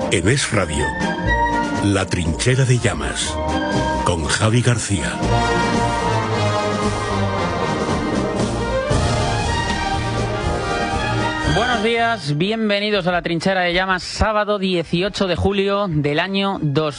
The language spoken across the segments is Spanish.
En Es Radio, La Trinchera de Llamas, con Javi García. Buenos días, bienvenidos a La Trinchera de Llamas, sábado 18 de julio del año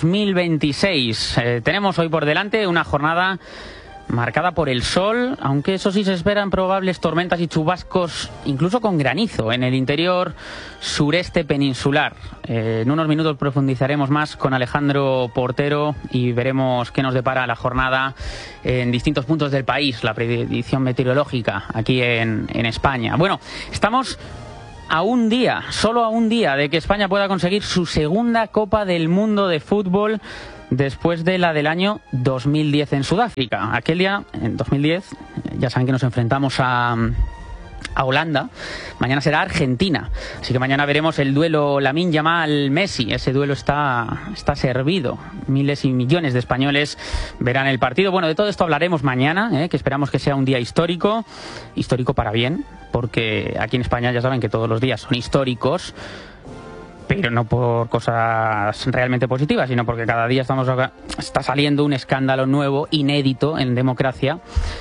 2026. Tenemos hoy por delante una jornada marcada por el sol, aunque eso sí se esperan probables tormentas y chubascos, incluso con granizo, en el interior sureste peninsular. En unos minutos profundizaremos más con Alejandro Portero y veremos qué nos depara la jornada en distintos puntos del país, la predicción meteorológica aquí en España. Bueno, estamos a un día, solo a un día de que España pueda conseguir su segunda Copa del Mundo de fútbol después de la del año 2010 en Sudáfrica. Aquel día, en 2010, ya saben que nos enfrentamos a Holanda. Mañana será Argentina. Así que mañana veremos el duelo Lamine Yamal-Messi. Ese duelo está servido. Miles y millones de españoles verán el partido. Bueno, de todo esto hablaremos mañana, que esperamos que sea un día histórico. Histórico para bien, porque aquí en España ya saben que todos los días son históricos, pero no por cosas realmente positivas, sino porque cada día está saliendo un escándalo nuevo, inédito en democracia,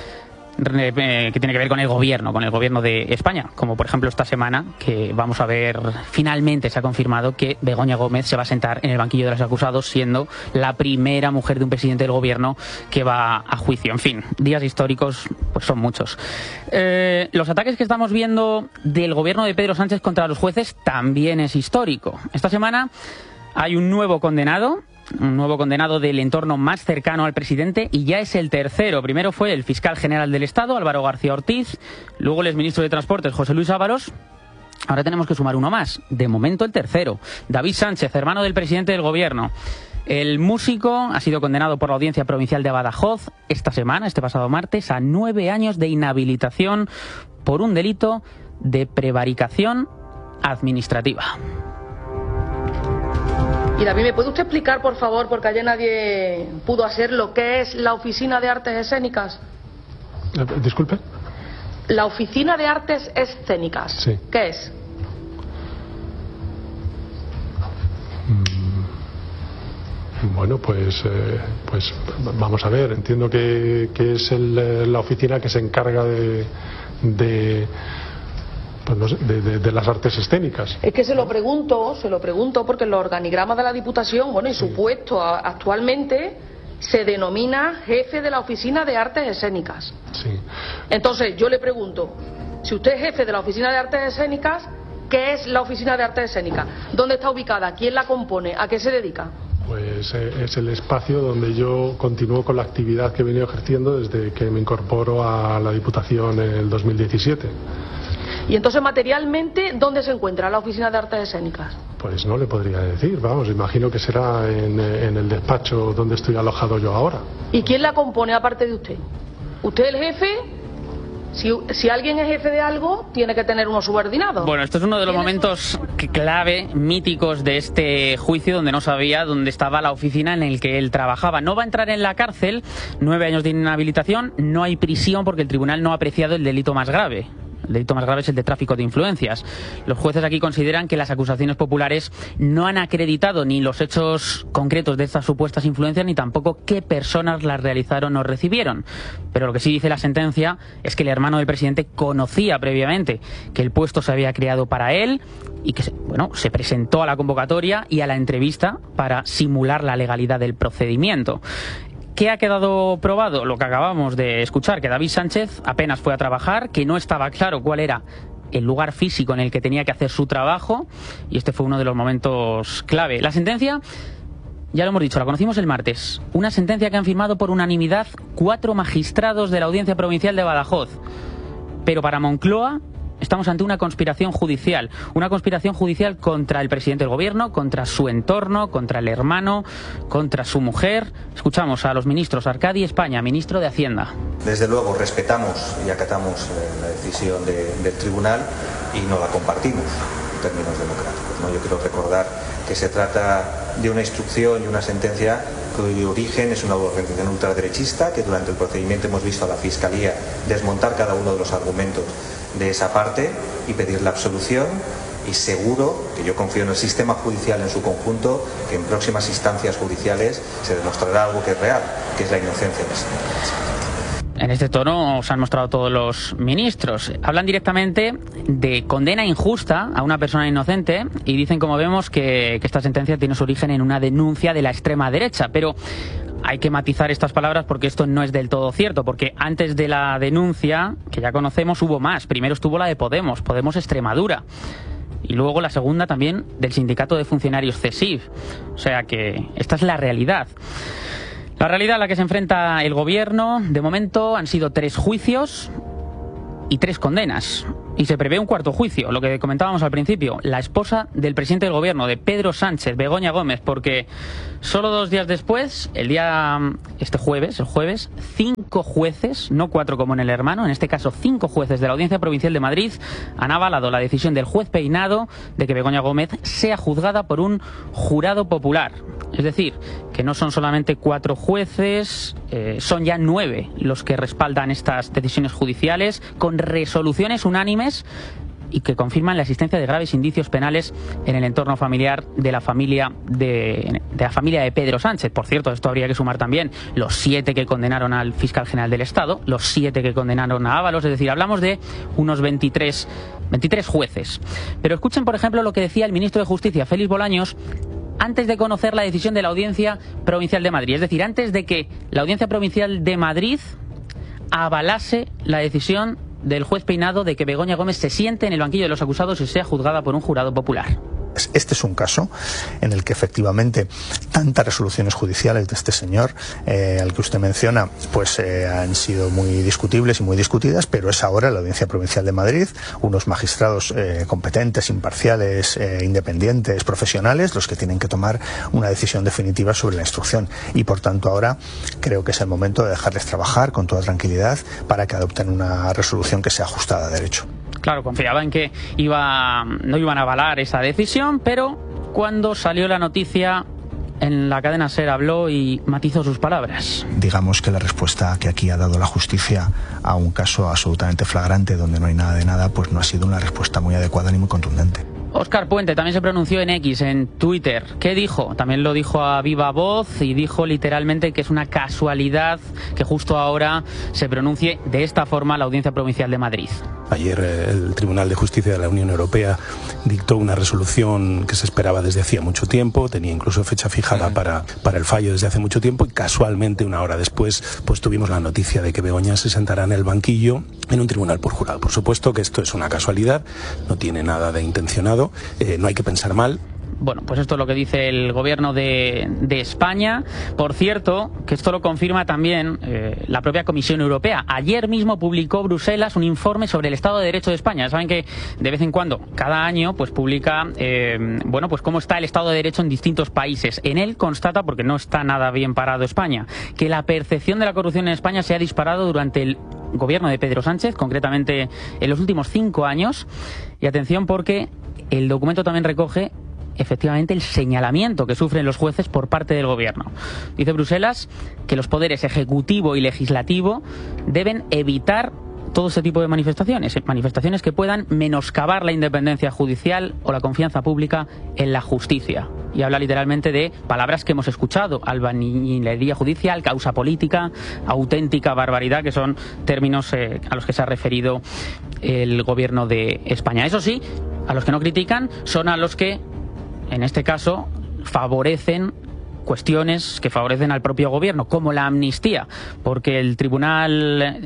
que tiene que ver con el gobierno de España, como por ejemplo esta semana que vamos a ver, finalmente se ha confirmado que Begoña Gómez se va a sentar en el banquillo de los acusados, siendo la primera mujer de un presidente del gobierno que va a juicio. En fin, días históricos pues son muchos. Los ataques que estamos viendo del gobierno de Pedro Sánchez contra los jueces también es histórico. Esta semana hay un nuevo condenado del entorno más cercano al presidente, y ya es el tercero. Primero fue el fiscal general del Estado, Álvaro García Ortiz, luego el exministro de Transportes, José Luis Ábalos. Ahora tenemos que sumar uno más, de momento el tercero, David Sánchez, hermano del presidente del gobierno. El músico ha sido condenado por la Audiencia Provincial de Badajoz esta semana, este pasado martes, a 9 años de inhabilitación por un delito de prevaricación administrativa. Y David, ¿me puede usted explicar, por favor, porque ayer nadie pudo hacer, lo que es la Oficina de Artes Escénicas? Disculpe. La Oficina de Artes Escénicas. Sí. ¿Qué es? Bueno, pues vamos a ver. Entiendo que es la oficina que se encarga de las artes escénicas. Es que se lo pregunto porque en los organigramas de la Diputación, bueno, y su puesto actualmente se denomina jefe de la Oficina de Artes Escénicas. Sí. Entonces, yo le pregunto, si usted es jefe de la Oficina de Artes Escénicas, ¿qué es la Oficina de Artes Escénicas? ¿Dónde está ubicada? ¿Quién la compone? ¿A qué se dedica? Pues es el espacio donde yo continúo con la actividad que he venido ejerciendo desde que me incorporo a la Diputación en el 2017. Y entonces, materialmente, ¿dónde se encuentra la Oficina de Artes Escénicas? Pues no le podría decir, vamos, imagino que será en el despacho donde estoy alojado yo ahora. ¿Y quién la compone aparte de usted? ¿Usted es el jefe? Si alguien es jefe de algo, tiene que tener unos subordinados. Bueno, esto es uno de los momentos clave, míticos de este juicio, donde no sabía dónde estaba la oficina en la que él trabajaba. No va a entrar en la cárcel, 9 años de inhabilitación, no hay prisión porque el tribunal no ha apreciado el delito más grave. El delito más grave es el de tráfico de influencias. Los jueces aquí consideran que las acusaciones populares no han acreditado ni los hechos concretos de estas supuestas influencias, ni tampoco qué personas las realizaron o recibieron. Pero lo que sí dice la sentencia es que el hermano del presidente conocía previamente que el puesto se había creado para él y que se presentó a la convocatoria y a la entrevista para simular la legalidad del procedimiento. ¿Qué ha quedado probado? Lo que acabamos de escuchar, que David Sánchez apenas fue a trabajar, que no estaba claro cuál era el lugar físico en el que tenía que hacer su trabajo, y este fue uno de los momentos clave. La sentencia, ya lo hemos dicho, la conocimos el martes. Una sentencia que han firmado por unanimidad 4 magistrados de la Audiencia Provincial de Badajoz. Pero para Moncloa estamos ante una conspiración judicial contra el presidente del gobierno, contra su entorno, contra el hermano, contra su mujer. Escuchamos a los ministros. Arcadi España, ministro de Hacienda. Desde luego respetamos y acatamos la decisión del tribunal y no la compartimos en términos democráticos, ¿no? Yo quiero recordar que se trata de una instrucción y una sentencia cuyo origen es una organización ultraderechista, que durante el procedimiento hemos visto a la Fiscalía desmontar cada uno de los argumentos de esa parte y pedir la absolución, y seguro que yo confío en el sistema judicial en su conjunto, que en próximas instancias judiciales se demostrará algo que es real, que es la inocencia del señor Sánchez. En este tono se han mostrado todos los ministros. Hablan directamente de condena injusta a una persona inocente y dicen, como vemos, que esta sentencia tiene su origen en una denuncia de la extrema derecha. Pero hay que matizar estas palabras porque esto no es del todo cierto, porque antes de la denuncia, que ya conocemos, hubo más. Primero estuvo la de Podemos Extremadura. Y luego la segunda también del Sindicato de Funcionarios CESIF. O sea que esta es la realidad. La realidad a la que se enfrenta el gobierno, de momento, han sido 3 juicios y 3 condenas. Y se prevé un cuarto juicio, lo que comentábamos al principio, la esposa del presidente del gobierno, de Pedro Sánchez, Begoña Gómez, porque solo 2 días después, el jueves, 5 jueces, no 4 como en El Hermano, en este caso 5 jueces de la Audiencia Provincial de Madrid han avalado la decisión del juez Peinado de que Begoña Gómez sea juzgada por un jurado popular. Es decir, que no son solamente 4 jueces, son ya 9 los que respaldan estas decisiones judiciales con resoluciones unánimes y que confirman la existencia de graves indicios penales en el entorno familiar de la familia de Pedro Sánchez. Por cierto, esto habría que sumar también los 7 que condenaron al fiscal general del Estado, los 7 que condenaron a Ábalos, es decir, hablamos de unos 23 jueces. Pero escuchen, por ejemplo, lo que decía el ministro de Justicia, Félix Bolaños, antes de conocer la decisión de la Audiencia Provincial de Madrid. Es decir, antes de que la Audiencia Provincial de Madrid avalase la decisión del juez Peinado de que Begoña Gómez se siente en el banquillo de los acusados y sea juzgada por un jurado popular. Este es un caso en el que efectivamente tantas resoluciones judiciales de este señor al que usted menciona pues han sido muy discutibles y muy discutidas, pero es ahora la Audiencia Provincial de Madrid, unos magistrados competentes, imparciales, independientes, profesionales, los que tienen que tomar una decisión definitiva sobre la instrucción, y por tanto ahora creo que es el momento de dejarles trabajar con toda tranquilidad para que adopten una resolución que sea ajustada a derecho. Claro, confiaba en que no iban a avalar esa decisión, pero cuando salió la noticia, en la cadena SER habló y matizó sus palabras. Digamos que la respuesta que aquí ha dado la justicia a un caso absolutamente flagrante donde no hay nada de nada, pues no ha sido una respuesta muy adecuada ni muy contundente. Óscar Puente también se pronunció en X, en Twitter. ¿Qué dijo? También lo dijo a viva voz y dijo literalmente que es una casualidad que justo ahora se pronuncie de esta forma la Audiencia Provincial de Madrid. Ayer el Tribunal de Justicia de la Unión Europea dictó una resolución que se esperaba desde hacía mucho tiempo, tenía incluso fecha fijada para el fallo desde hace mucho tiempo, y casualmente una hora después pues tuvimos la noticia de que Begoña se sentará en el banquillo en un tribunal por jurado. Por supuesto que esto es una casualidad, no tiene nada de intencionado. No hay que pensar mal. Bueno, pues esto es lo que dice el gobierno de España. Por cierto, que esto lo confirma también la propia Comisión Europea. Ayer mismo publicó Bruselas un informe sobre el Estado de Derecho de España. Saben que de vez en cuando, cada año, pues publica pues cómo está el Estado de Derecho en distintos países. En él constata, porque no está nada bien parado España, que la percepción de la corrupción en España se ha disparado durante el gobierno de Pedro Sánchez, concretamente en los últimos 5 años. Y atención, porque el documento también recoge efectivamente el señalamiento que sufren los jueces por parte del gobierno. Dice Bruselas que los poderes ejecutivo y legislativo deben evitar todo ese tipo de manifestaciones que puedan menoscabar la independencia judicial o la confianza pública en la justicia. Y habla literalmente de palabras que hemos escuchado: albañilería judicial, causa política, auténtica barbaridad, que son términos a los que se ha referido el gobierno de España. Eso sí, a los que no critican son a los que, en este caso, favorecen cuestiones que favorecen al propio gobierno, como la amnistía, porque el Tribunal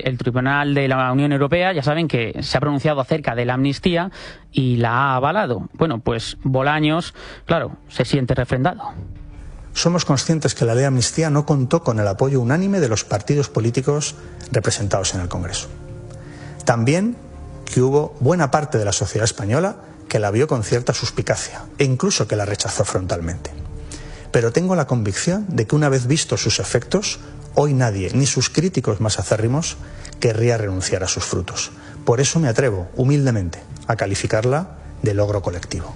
de la Unión Europea, ya saben que se ha pronunciado acerca de la amnistía y la ha avalado. Bueno, pues Bolaños, claro, se siente refrendado. Somos conscientes que la ley de amnistía no contó con el apoyo unánime de los partidos políticos representados en el Congreso. También que hubo buena parte de la sociedad española que la vio con cierta suspicacia e incluso que la rechazó frontalmente. Pero tengo la convicción de que una vez vistos sus efectos, hoy nadie, ni sus críticos más acérrimos, querría renunciar a sus frutos. Por eso me atrevo, humildemente, a calificarla de logro colectivo.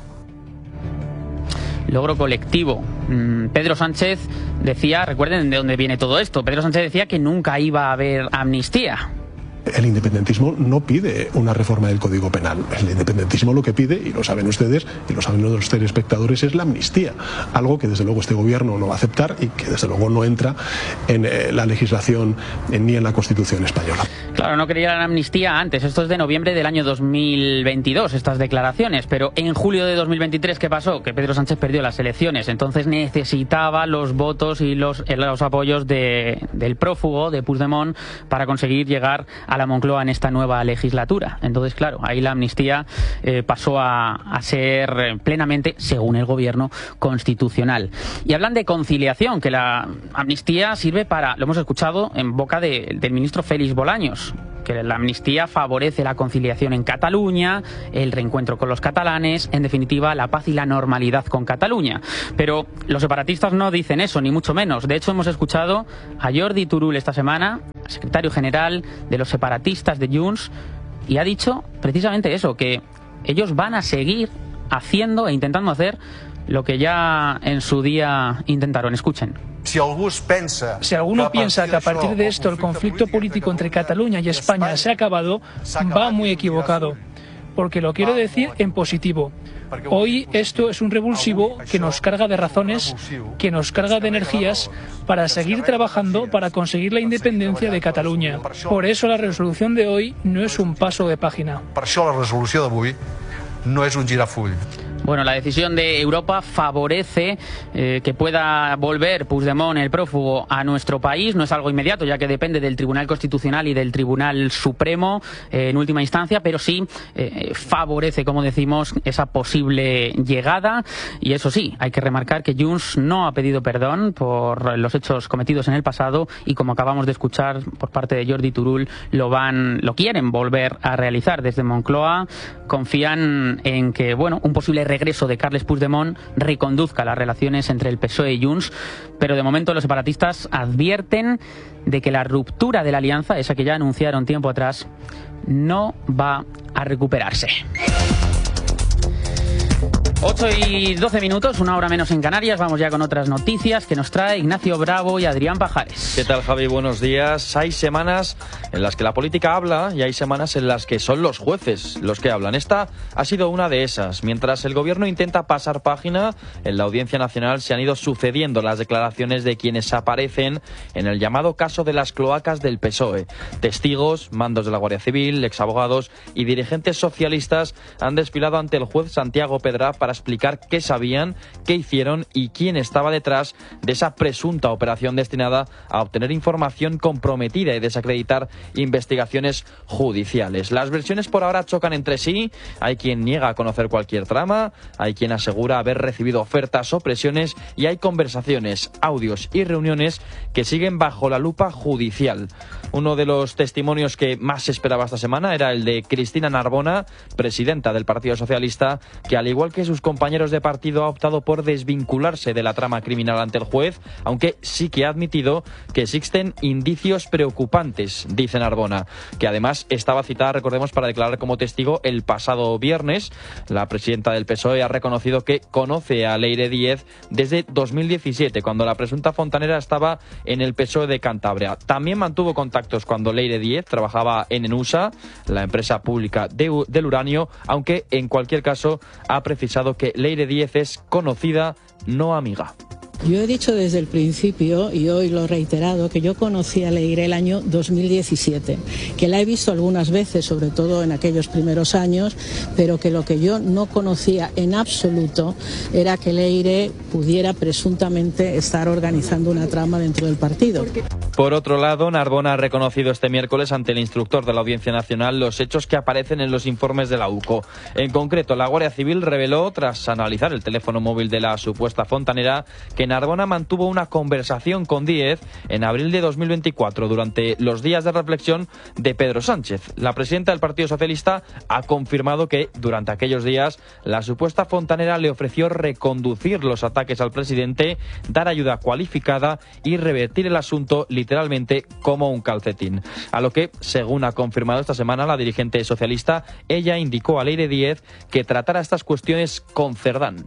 Logro colectivo. Pedro Sánchez decía, recuerden de dónde viene todo esto, Pedro Sánchez decía que nunca iba a haber amnistía. El independentismo no pide una reforma del Código Penal. El independentismo lo que pide, y lo saben ustedes, y lo saben los telespectadores, es la amnistía. Algo que desde luego este gobierno no va a aceptar y que desde luego no entra en la legislación ni en la Constitución española. Claro, no quería la amnistía antes. Esto es de noviembre del año 2022, estas declaraciones. Pero en julio de 2023, ¿qué pasó? Que Pedro Sánchez perdió las elecciones. Entonces necesitaba los votos y los apoyos del prófugo, de Puigdemont, para conseguir llegar a la Moncloa en esta nueva legislatura. Entonces, claro, ahí la amnistía pasó a ser plenamente, según el gobierno, constitucional. Y hablan de conciliación, que la amnistía sirve para, lo hemos escuchado en boca del ministro Félix Bolaños, que la amnistía favorece la conciliación en Cataluña, el reencuentro con los catalanes, en definitiva, la paz y la normalidad con Cataluña. Pero los separatistas no dicen eso, ni mucho menos. De hecho, hemos escuchado a Jordi Turull esta semana, secretario general de los separatistas de Junts, y ha dicho precisamente eso, que ellos van a seguir haciendo e intentando hacer lo que ya en su día intentaron. Escuchen. Si alguno piensa que a partir de esto el conflicto político entre Cataluña y España se ha acabado, va muy equivocado. Porque lo quiero decir en positivo. Hoy esto es un revulsivo que nos carga de razones, que nos carga de energías para seguir trabajando para conseguir la independencia de Cataluña. Por eso la resolución de hoy no es un paso de página. Per això la resolució d'avui no és un girafull. Bueno, la decisión de Europa favorece que pueda volver Puigdemont, el prófugo, a nuestro país. No es algo inmediato, ya que depende del Tribunal Constitucional y del Tribunal Supremo en última instancia, pero sí favorece, como decimos, esa posible llegada. Y eso sí, hay que remarcar que Junts no ha pedido perdón por los hechos cometidos en el pasado y, como acabamos de escuchar por parte de Jordi Turull, lo quieren volver a realizar. Desde Moncloa confían en que, bueno, un posible regreso de Carles Puigdemont reconduzca las relaciones entre el PSOE y Junts, pero de momento los separatistas advierten de que la ruptura de la alianza, esa que ya anunciaron tiempo atrás, no va a recuperarse. 8:12, una hora menos en Canarias. Vamos ya con otras noticias que nos trae Ignacio Bravo y Adrián Pajares. ¿Qué tal, Javi? Buenos días. Hay semanas en las que la política habla y hay semanas en las que son los jueces los que hablan. Esta ha sido una de esas. Mientras el gobierno intenta pasar página, en la Audiencia Nacional se han ido sucediendo las declaraciones de quienes aparecen en el llamado caso de las cloacas del PSOE. Testigos, mandos de la Guardia Civil, exabogados y dirigentes socialistas han desfilado ante el juez Santiago Pedra para explicar qué sabían, qué hicieron y quién estaba detrás de esa presunta operación destinada a obtener información comprometida y desacreditar investigaciones judiciales. Las versiones por ahora chocan entre sí. Hay quien niega a conocer cualquier trama, hay quien asegura haber recibido ofertas o presiones y hay conversaciones, audios y reuniones que siguen bajo la lupa judicial. Uno de los testimonios que más se esperaba esta semana era el de Cristina Narbona, presidenta del Partido Socialista, que al igual que sus compañeros de partido ha optado por desvincularse de la trama criminal ante el juez, aunque sí que ha admitido que existen indicios preocupantes, dice Narbona, que además estaba citada, recordemos, para declarar como testigo el pasado viernes. La presidenta del PSOE ha reconocido que conoce a Leire Díez desde 2017, cuando la presunta fontanera estaba en el PSOE de Cantabria. También mantuvo contactos cuando Leire Díez trabajaba en Enusa, la empresa pública del uranio, aunque en cualquier caso ha precisado que Leire Díez es conocida, no amiga. Yo he dicho desde el principio, y hoy lo he reiterado, que yo conocí a Leire el año 2017, que la he visto algunas veces, sobre todo en aquellos primeros años, pero que lo que yo no conocía en absoluto era que Leire pudiera presuntamente estar organizando una trama dentro del partido. Por otro lado, Narbona ha reconocido este miércoles ante el instructor de la Audiencia Nacional los hechos que aparecen en los informes de la UCO. En concreto, la Guardia Civil reveló, tras analizar el teléfono móvil de la supuesta fontanera, que Narbona mantuvo una conversación con Díez en abril de 2024 durante los días de reflexión de Pedro Sánchez. La presidenta del Partido Socialista ha confirmado que durante aquellos días la supuesta fontanera le ofreció reconducir los ataques al presidente, dar ayuda cualificada y revertir el asunto literalmente como un calcetín. A lo que, según ha confirmado esta semana la dirigente socialista, ella indicó a Leire Díez que tratara estas cuestiones con Cerdán.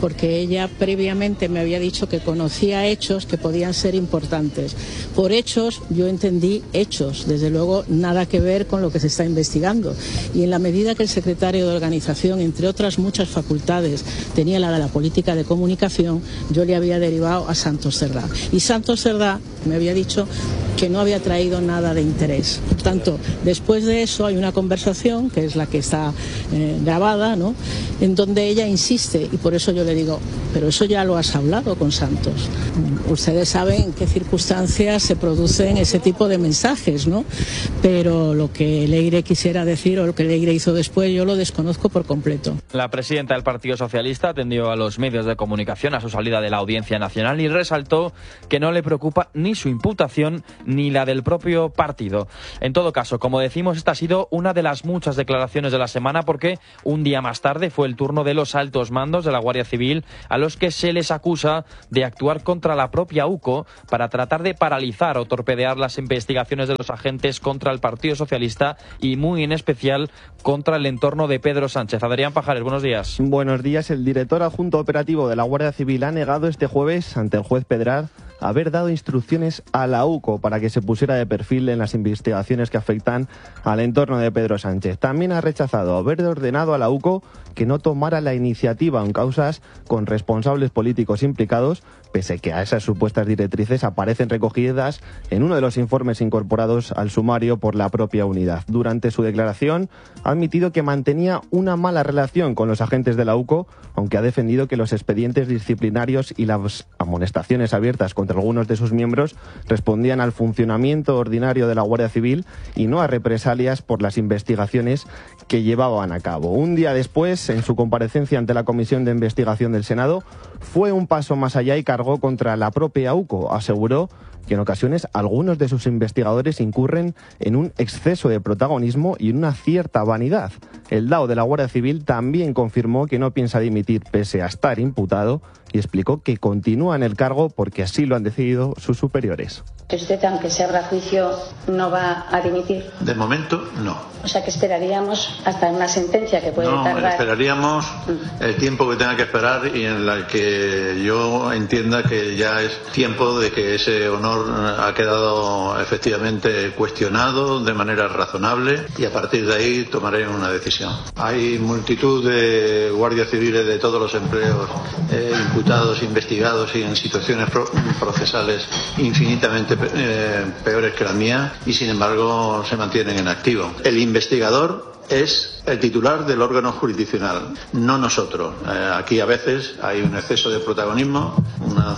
porque ella previamente me había dicho que conocía hechos que podían ser importantes. Por hechos, yo entendí hechos, desde luego nada que ver con lo que se está investigando. Y en la medida que el secretario de organización, entre otras muchas facultades, tenía la de la política de comunicación, yo le había derivado a Santos Cerdá. Y Santos Cerdá me había dicho que no había traído nada de interés. Por tanto, después de eso hay una conversación, que es la que está grabada, ¿no?, en donde ella insiste, y por eso yo le digo, pero eso ya lo has hablado con Santos. Ustedes saben en qué circunstancias se producen ese tipo de mensajes, ¿no? Pero lo que Leire quisiera decir o lo que Leire hizo después, yo lo desconozco por completo. La presidenta del Partido Socialista atendió a los medios de comunicación a su salida de la Audiencia Nacional y resaltó que no le preocupa ni su imputación ni la del propio partido. En todo caso, como decimos, esta ha sido una de las muchas declaraciones de la semana, porque un día más tarde fue el turno de los altos mandos de la Guardia Civil, a los que se les acusa de actuar contra la propia UCO para tratar de paralizar o torpedear las investigaciones de los agentes contra el Partido Socialista y muy en especial contra el entorno de Pedro Sánchez. Adrián Pajares, buenos días. Buenos días. El director adjunto operativo de la Guardia Civil ha negado este jueves ante el juez Pedraz haber dado instrucciones a la UCO para que se pusiera de perfil en las investigaciones que afectan al entorno de Pedro Sánchez. También ha rechazado haber ordenado a la UCO que no tomara la iniciativa en causas con responsables políticos implicados, pese que a esas supuestas directrices aparecen recogidas en uno de los informes incorporados al sumario por la propia unidad. Durante su declaración ha admitido que mantenía una mala relación con los agentes de la UCO, aunque ha defendido que los expedientes disciplinarios y las amonestaciones abiertas contra algunos de sus miembros respondían al funcionamiento ordinario de la Guardia Civil y no a represalias por las investigaciones que llevaban a cabo. Un día después, en su comparecencia ante la Comisión de Investigación del Senado, fue un paso más allá y cargó contra la propia UCO. Aseguró que en ocasiones algunos de sus investigadores incurren en un exceso de protagonismo y en una cierta vanidad. El DAO de la Guardia Civil también confirmó que no piensa dimitir pese a estar imputado y explicó que continúa en el cargo porque así lo han decidido sus superiores. ¿Usted, aunque se abra juicio, no va a dimitir? De momento, no. O sea, que esperaríamos hasta una sentencia que puede tardar. No, esperaríamos el tiempo que tenga que esperar y en la que yo entienda que ya es tiempo de que ese honor ha quedado efectivamente cuestionado de manera razonable y a partir de ahí tomaré una decisión. Hay multitud de guardias civiles de todos los empleos imputados, investigados y en situaciones procesales infinitamente peores que la mía y sin embargo se mantienen en activo. El investigador es el titular del órgano jurisdiccional, no nosotros. Aquí a veces hay un exceso de protagonismo, una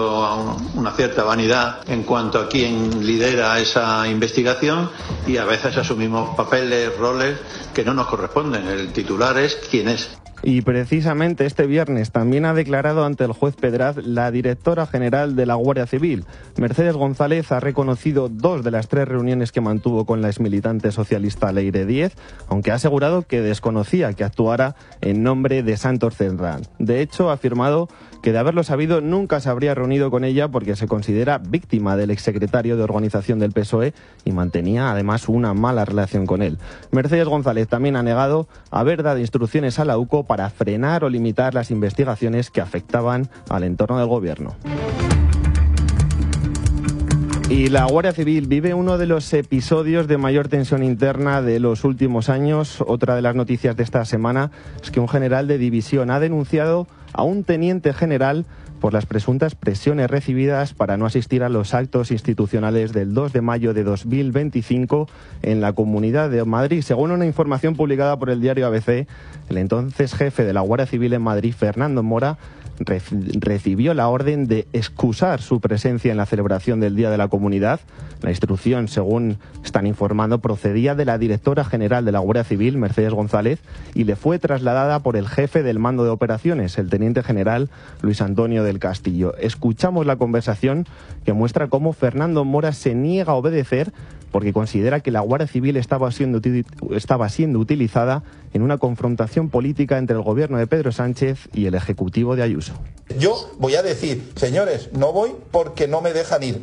cierta vanidad en cuanto a quién lidera esa investigación y a veces asumimos papeles, roles que no nos corresponden. El titular es quien es. Y precisamente este viernes también ha declarado ante el juez Pedraz la directora general de la Guardia Civil. Mercedes González ha reconocido 2 de las 3 reuniones que mantuvo con la exmilitante socialista Leire Díez, aunque ha asegurado que desconocía que actuara en nombre de Santos Cerdá. De hecho, ha afirmado que de haberlo sabido nunca se habría reunido con ella porque se considera víctima del exsecretario de organización del PSOE y mantenía además una mala relación con él. Mercedes González también ha negado haber dado instrucciones a la UCO para frenar o limitar las investigaciones que afectaban al entorno del gobierno. Y la Guardia Civil vive uno de los episodios de mayor tensión interna de los últimos años. Otra de las noticias de esta semana es que un general de división ha denunciado a un teniente general por las presuntas presiones recibidas para no asistir a los actos institucionales del 2 de mayo de 2025 en la Comunidad de Madrid. Según una información publicada por el diario ABC, el entonces jefe de la Guardia Civil en Madrid, Fernando Mora, recibió la orden de excusar su presencia en la celebración del Día de la Comunidad. La instrucción, según están informando, procedía de la directora general de la Guardia Civil, Mercedes González, y le fue trasladada por el jefe del mando de operaciones, el teniente general Luis Antonio del Castillo. Escuchamos la conversación que muestra cómo Fernando Mora se niega a obedecer porque considera que la Guardia Civil estaba siendo utilizada en una confrontación política entre el gobierno de Pedro Sánchez y el ejecutivo de Ayuso. Yo voy a decir, señores, no voy porque no me dejan ir.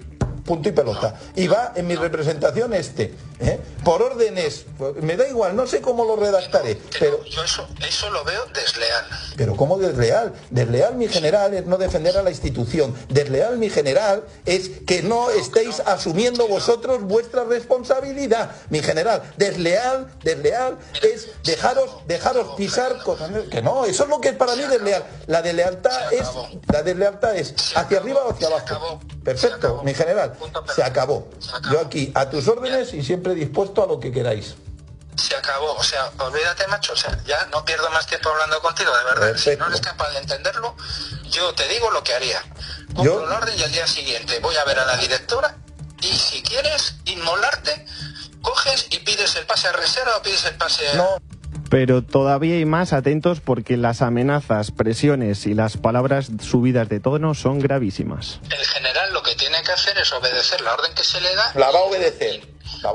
punto y pelota. Y va en mi representación por órdenes, me da igual, no sé cómo lo redactaré, pero yo eso lo veo desleal. Pero ¿cómo desleal? Desleal, mi general, es no defender a la institución. Desleal, mi general, es que no estéis asumiendo vosotros vuestra responsabilidad. Mi general, desleal es dejaros pisar cosas. Que no, eso es lo que es para mí desleal. La deslealtad es hacia arriba o hacia abajo. Perfecto, mi general, se acabó. Yo aquí, a tus órdenes y siempre dispuesto a lo que queráis. Se acabó, o sea, olvídate, macho, o sea, ya no pierdo más tiempo hablando contigo, de verdad. Perfecto. Si no eres capaz de entenderlo, yo te digo lo que haría. Compro un orden y al día siguiente voy a ver a la directora y si quieres inmolarte, coges y pides el pase a reserva o pides el pase a... No. Pero todavía hay más, atentos, porque las amenazas, presiones y las palabras subidas de tono son gravísimas. El general lo que tiene que hacer es obedecer la orden que se le da. La va a obedecer. No,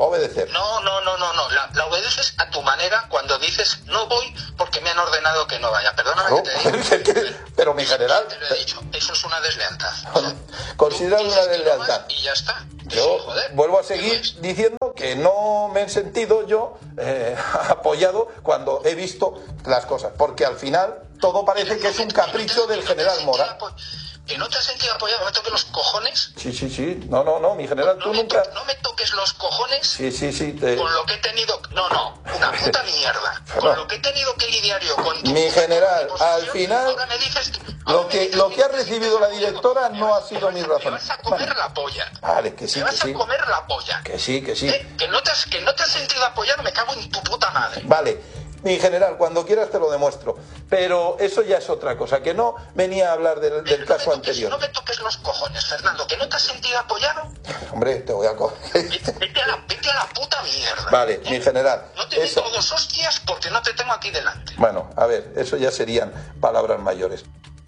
la obedeces a tu manera cuando dices no voy porque me han ordenado que no vaya. Perdóname que te diga. Pero mi general... Te lo he dicho, eso es una deslealtad. Considera una deslealtad. Y ya está. Yo vuelvo a seguir diciendo que no me he sentido yo apoyado cuando he visto las cosas, porque al final todo parece que es un capricho del general Mora. ¿Que no te has sentido apoyado? ¿Me toques los cojones? Sí. No, mi general, tú nunca... ¿No me toques los cojones? Sí. Con lo que he tenido... No, una puta mierda. Con lo que he tenido que lidiar yo con... Mi general, al final... Lo que ha recibido la directora no ha sido mi razón. Me vas a comer la polla. Vale, que sí, me vas a comer la polla. Que sí. Que no te has sentido apoyado, me cago en tu puta madre. Vale. Mi general, cuando quieras te lo demuestro. Pero eso ya es otra cosa, que no venía a hablar del caso anterior. No me toques los cojones, Fernando, que no te has sentido apoyado. Hombre, te voy a coger. Vete a la puta mierda. Vale, mi general. No te meto dos hostias porque no te tengo aquí delante. Bueno, a ver, eso ya serían palabras mayores.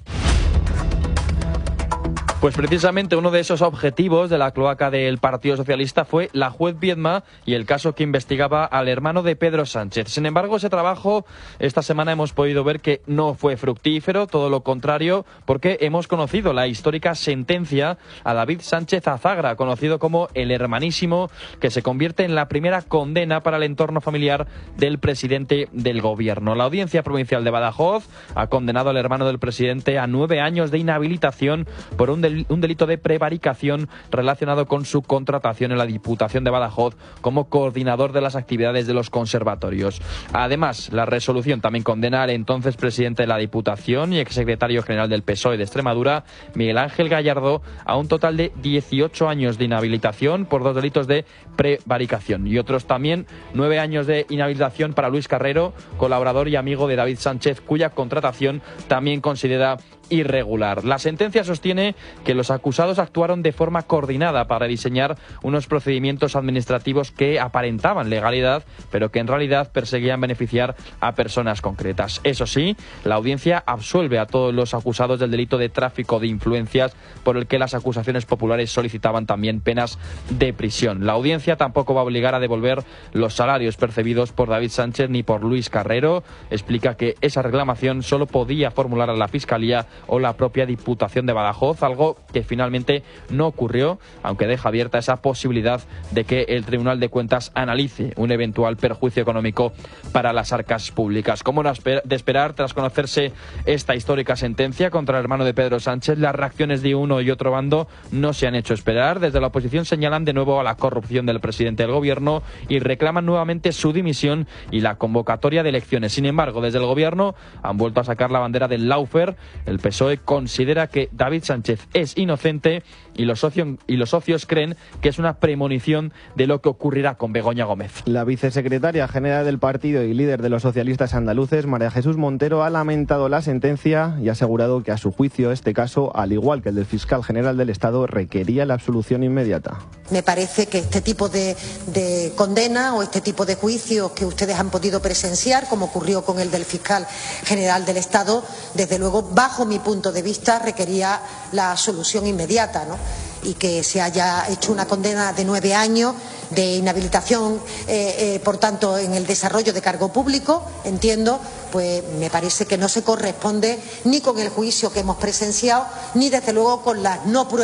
Pues precisamente uno de esos objetivos de la cloaca del Partido Socialista fue la juez Viedma y el caso que investigaba al hermano de Pedro Sánchez. Sin embargo, ese trabajo esta semana hemos podido ver que no fue fructífero, todo lo contrario, porque hemos conocido la histórica sentencia a David Sánchez Azagra, conocido como el hermanísimo, que se convierte en la primera condena para el entorno familiar del presidente del gobierno. La Audiencia Provincial de Badajoz ha condenado al hermano del presidente a 9 años de inhabilitación por un delito de prevaricación relacionado con su contratación en la Diputación de Badajoz como coordinador de las actividades de los conservatorios. Además, la resolución también condena al entonces presidente de la Diputación y exsecretario general del PSOE de Extremadura, Miguel Ángel Gallardo, a un total de 18 años de inhabilitación por 2 delitos de prevaricación y otros también 9 años de inhabilitación para Luis Carrero, colaborador y amigo de David Sánchez, cuya contratación también considera irregular. La sentencia sostiene que los acusados actuaron de forma coordinada para diseñar unos procedimientos administrativos que aparentaban legalidad, pero que en realidad perseguían beneficiar a personas concretas. Eso sí, la audiencia absuelve a todos los acusados del delito de tráfico de influencias, por el que las acusaciones populares solicitaban también penas de prisión. La audiencia tampoco va a obligar a devolver los salarios percibidos por David Sánchez ni por Luis Carrero. Explica que esa reclamación solo podía formular a la Fiscalía o la propia Diputación de Badajoz, algo que finalmente no ocurrió, aunque deja abierta esa posibilidad de que el Tribunal de Cuentas analice un eventual perjuicio económico para las arcas públicas. Como de esperar, tras conocerse esta histórica sentencia contra el hermano de Pedro Sánchez, las reacciones de uno y otro bando no se han hecho esperar. Desde la oposición señalan de nuevo a la corrupción del presidente del gobierno y reclaman nuevamente su dimisión y la convocatoria de elecciones. Sin embargo, desde el gobierno han vuelto a sacar la bandera del lawfare. El PSOE considera que David Sánchez es inocente y los socios creen que es una premonición de lo que ocurrirá con Begoña Gómez. La vicesecretaria general del partido y líder de los socialistas andaluces, María Jesús Montero, ha lamentado la sentencia y ha asegurado que a su juicio este caso, al igual que el del fiscal general del Estado, requería la absolución inmediata. Me parece que este tipo de condena o este tipo de juicios que ustedes han podido presenciar, como ocurrió con el del fiscal general del Estado, desde luego, bajo mi punto de vista, requería la solución inmediata, ¿no? Y que se haya hecho una condena de 9 años de inhabilitación, por tanto, en el desarrollo de cargo público, entiendo, pues me parece que no se corresponde ni con el juicio que hemos presenciado, ni desde luego con las no pruebas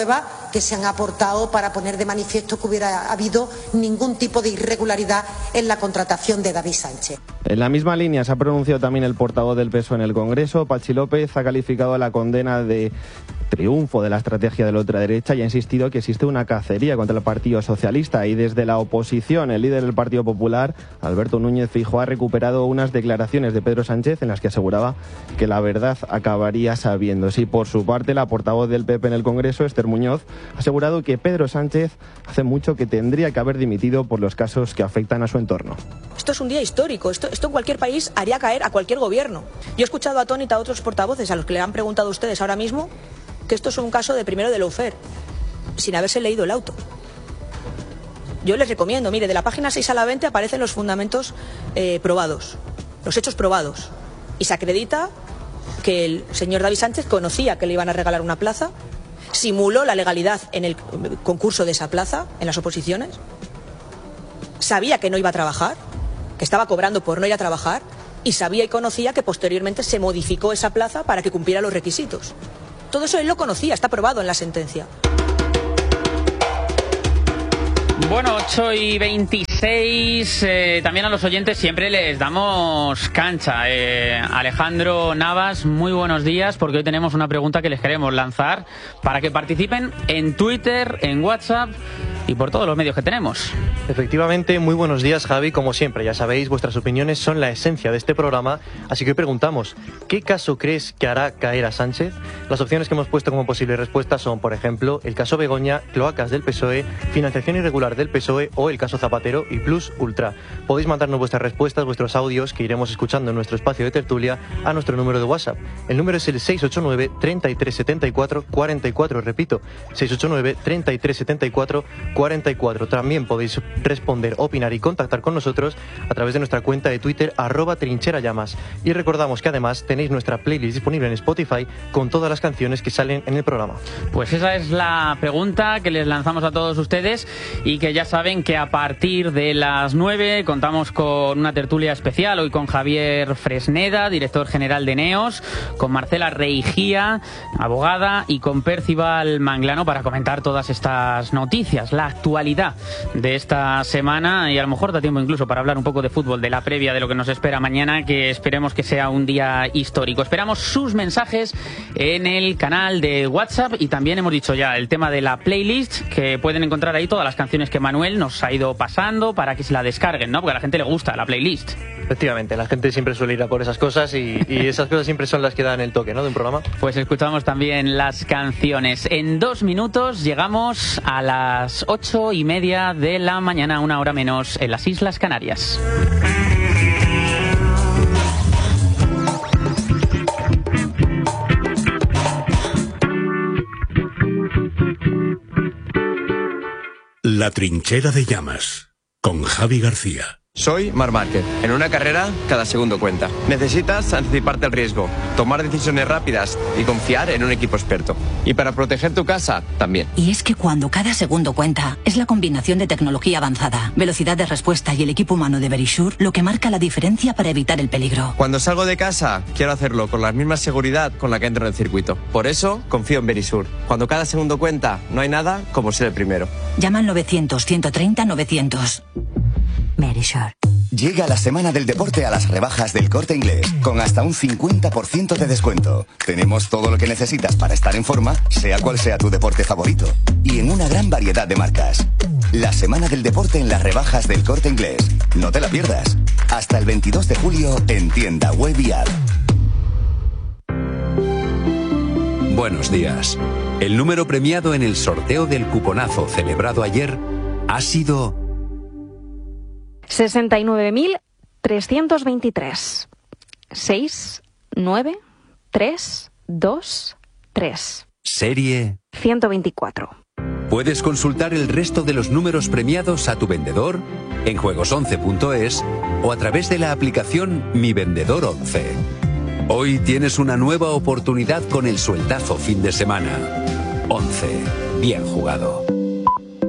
que se han aportado para poner de manifiesto que hubiera habido ningún tipo de irregularidad en la contratación de David Sánchez. En la misma línea se ha pronunciado también el portavoz del PSOE en el Congreso. Patxi López ha calificado la condena de triunfo de la estrategia de la ultraderecha y ha insistido que existe una cacería contra el Partido Socialista. Y desde la oposición, el líder del Partido Popular, Alberto Núñez Feijóo, ha recuperado unas declaraciones de Pedro Sánchez en las que aseguraba que la verdad acabaría sabiéndose. Y por su parte, la portavoz del PP en el Congreso, Esther Muñoz, ha asegurado que Pedro Sánchez hace mucho que tendría que haber dimitido por los casos que afectan a su entorno. Esto es un día histórico, esto en cualquier país haría caer a cualquier gobierno. Yo he escuchado atónita a otros portavoces a los que le han preguntado a ustedes ahora mismo que esto es un caso de primero de lawfare, sin haberse leído el auto. Yo les recomiendo, mire, de la página 6 a la 20 aparecen los fundamentos probados, los hechos probados, y se acredita que el señor David Sánchez conocía que le iban a regalar una plaza, simuló la legalidad en el concurso de esa plaza, en las oposiciones, sabía que no iba a trabajar, que estaba cobrando por no ir a trabajar, y sabía y conocía que posteriormente se modificó esa plaza para que cumpliera los requisitos. Todo eso él lo conocía, está probado en la sentencia. Bueno, 8:26, también a los oyentes siempre les damos cancha. Alejandro Navas, muy buenos días, porque hoy tenemos una pregunta que les queremos lanzar para que participen en Twitter, en WhatsApp y por todos los medios que tenemos. Efectivamente, muy buenos días, Javi. Como siempre, ya sabéis, vuestras opiniones son la esencia de este programa, así que hoy preguntamos, ¿qué caso crees que hará caer a Sánchez? Las opciones que hemos puesto como posible respuesta son, por ejemplo, el caso Begoña, cloacas del PSOE, financiación irregular del PSOE o el caso Zapatero y Plus Ultra. Podéis mandarnos vuestras respuestas, vuestros audios, que iremos escuchando en nuestro espacio de tertulia, a nuestro número de WhatsApp. El número es el 689 33 74 44, repito, 689 33 74 44. También podéis responder, opinar y contactar con nosotros a través de nuestra cuenta de Twitter @trincherallamas. Y recordamos que además tenéis nuestra playlist disponible en Spotify con todas las canciones que salen en el programa. Pues esa es la pregunta que les lanzamos a todos ustedes y que ya saben que a partir de las 9 contamos con una tertulia especial, hoy con Javier Fresneda, director general de NEOS, con Marcela Reigía, abogada, y con Percival Manglano para comentar todas estas noticias, la actualidad de esta semana, y a lo mejor da tiempo incluso para hablar un poco de fútbol, de la previa de lo que nos espera mañana, que esperemos que sea un día histórico. Esperamos sus mensajes en el canal de WhatsApp y también hemos dicho ya el tema de la playlist, que pueden encontrar ahí todas las canciones que Manuel nos ha ido pasando para que se la descarguen, ¿no? Porque a la gente le gusta la playlist. Efectivamente, la gente siempre suele ir a por esas cosas y esas cosas siempre son las que dan el toque, ¿no?, de un programa. Pues escuchamos también las canciones. En 2 minutos llegamos a las 8:30 de la mañana, 1 hora menos en las Islas Canarias. La Trinchera de Llamas, con Javi García. Soy Marc Márquez. En una carrera, cada segundo cuenta. Necesitas anticiparte al riesgo, tomar decisiones rápidas y confiar en un equipo experto. Y para proteger tu casa, también. Y es que cuando cada segundo cuenta, es la combinación de tecnología avanzada, velocidad de respuesta y el equipo humano de Verisure lo que marca la diferencia para evitar el peligro. Cuando salgo de casa, quiero hacerlo con la misma seguridad con la que entro en el circuito. Por eso, confío en Verisure. Cuando cada segundo cuenta, no hay nada como ser el primero. Llama al 900-130-900. Verisure. Llega la Semana del Deporte a las rebajas del Corte Inglés, con hasta un 50% de descuento. Tenemos todo lo que necesitas para estar en forma, sea cual sea tu deporte favorito, y en una gran variedad de marcas. La Semana del Deporte en las rebajas del Corte Inglés. No te la pierdas. Hasta el 22 de julio en tienda web y app. Buenos días. El número premiado en el sorteo del cuponazo celebrado ayer ha sido 69.323. 69323. Serie 124. Puedes consultar el resto de los números premiados a tu vendedor en juegos11.es o a través de la aplicación Mi Vendedor 11. Hoy tienes una nueva oportunidad con el sueldazo fin de semana. 11. Bien jugado.